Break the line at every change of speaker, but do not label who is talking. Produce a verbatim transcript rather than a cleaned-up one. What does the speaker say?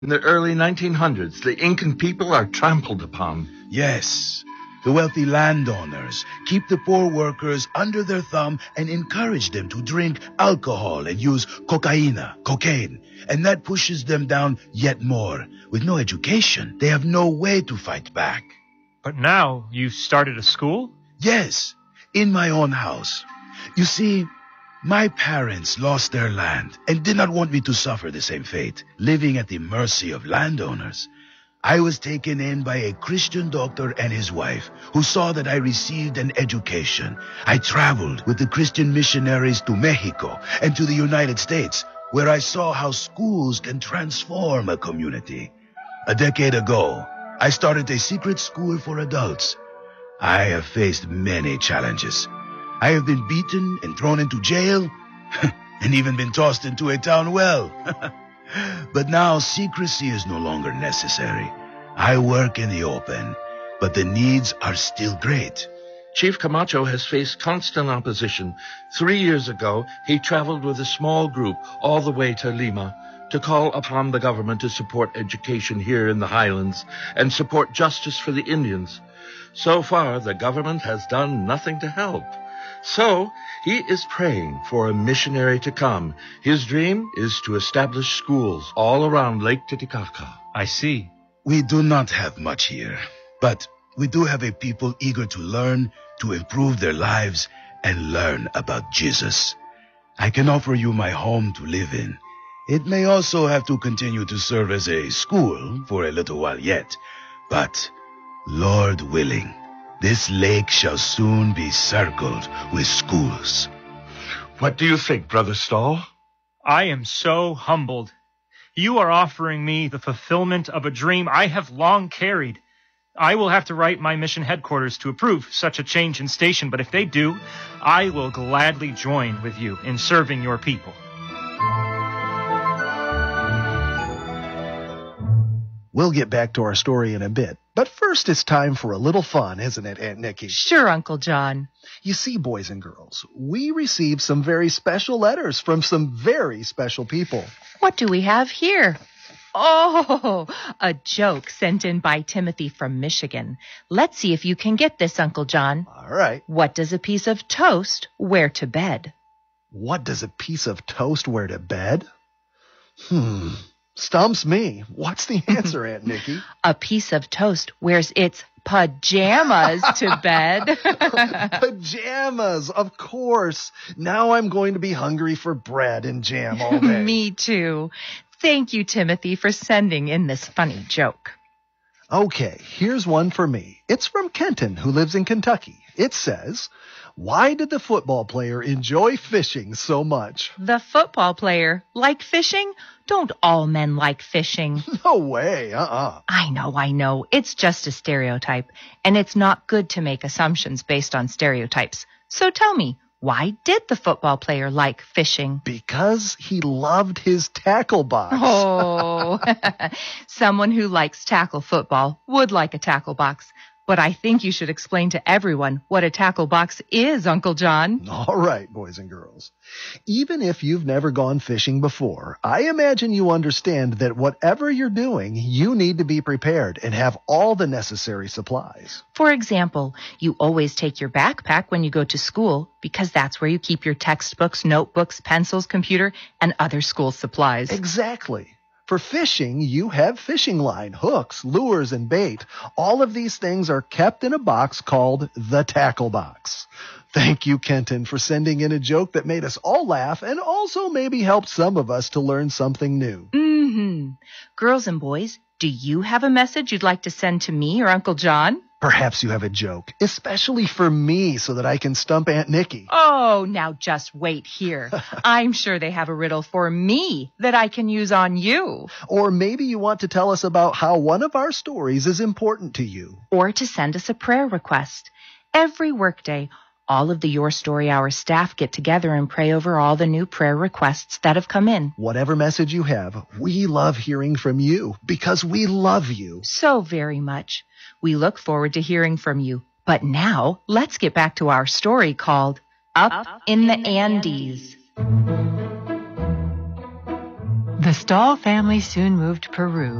In the early nineteen hundreds, the Incan people are trampled upon.
Yes. The wealthy landowners keep the poor workers under their thumb and encourage them to drink alcohol and use cocaina, cocaine. And that pushes them down yet more. With no education, they have no way to fight back.
But now you've started a school?
Yes, in my own house. You see, my parents lost their land and did not want me to suffer the same fate, living at the mercy of landowners. I was taken in by a Christian doctor and his wife, who saw that I received an education. I traveled with the Christian missionaries to Mexico and to the United States, where I saw how schools can transform a community. A decade ago, I started a secret school for adults. I have faced many challenges. I have been beaten and thrown into jail, and even been tossed into a town well. But now secrecy is no longer necessary. I work in the open, but the needs are still great.
Chief Camacho has faced constant opposition. Three years ago, he traveled with a small group all the way to Lima to call upon the government to support education here in the highlands and support justice for the Indians. So far, the government has done nothing to help. So, he is praying for a missionary to come. His dream is to establish schools all around Lake Titicaca.
I see.
We do not have much here, but we do have a people eager to learn, to improve their lives, and learn about Jesus. I can offer you my home to live in. It may also have to continue to serve as a school for a little while yet, but Lord willing, this lake shall soon be circled with schools.
What do you think, Brother Stahl?
I am so humbled. You are offering me the fulfillment of a dream I have long carried. I will have to write my mission headquarters to approve such a change in station, but if they do, I will gladly join with you in serving your people.
We'll get back to our story in a bit, but first it's time for a little fun, isn't it, Aunt Nikki?
Sure, Uncle John.
You see, boys and girls, we received some very special letters from some very special people.
What do we have here? Oh, a joke sent in by Timothy from Michigan. Let's see if you can get this, Uncle John.
All right.
What does a piece of toast wear to bed?
What does a piece of toast wear to bed? Hmm... Stumps me. What's the answer, Aunt Nikki?
A piece of toast wears its pajamas to bed.
Pajamas, of course. Now I'm going to be hungry for bread and jam all day.
Me too. Thank you, Timothy, for sending in this funny joke.
Okay, here's one for me. It's from Kenton, who lives in Kentucky. It says, why did the football player enjoy fishing so much?
The football player like fishing? Don't all men like fishing?
No way, uh-uh.
I know, I know. It's just a stereotype, and it's not good to make assumptions based on stereotypes. So tell me, why did the football player like fishing?
Because he loved his tackle box.
Oh, someone who likes tackle football would like a tackle box. But I think you should explain to everyone what a tackle box is, Uncle John.
All right, boys and girls. Even if you've never gone fishing before, I imagine you understand that whatever you're doing, you need to be prepared and have all the necessary supplies.
For example, you always take your backpack when you go to school because that's where you keep your textbooks, notebooks, pencils, computer, and other school supplies.
Exactly. For fishing, you have fishing line, hooks, lures, and bait. All of these things are kept in a box called the tackle box. Thank you, Kenton, for sending in a joke that made us all laugh and also maybe helped some of us to learn something new.
Mm-hmm. Girls and boys, do you have a message you'd like to send to me or Uncle John?
Perhaps you have a joke, especially for me, so that I can stump Aunt Nikki.
Oh, now just wait here. I'm sure they have a riddle for me that I can use on you.
Or maybe you want to tell us about how one of our stories is important to you.
Or to send us a prayer request. Every workday, all of the Your Story Hour staff get together and pray over all the new prayer requests that have come in.
Whatever message you have, we love hearing from you because we love you.
So very much. We look forward to hearing from you. But now, let's get back to our story called Up, Up in, in the, the Andes. Andes.
The Stahl family soon moved to Peru.